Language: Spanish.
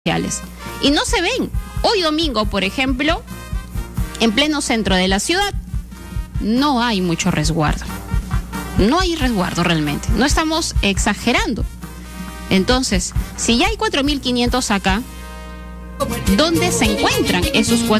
sociales. Y no se ven. Hoy domingo, por ejemplo, en pleno centro de la ciudad, no hay mucho resguardo. No hay resguardo realmente. No estamos exagerando. Entonces, si ya hay 4.500 acá, ¿dónde se encuentran esos 4.500?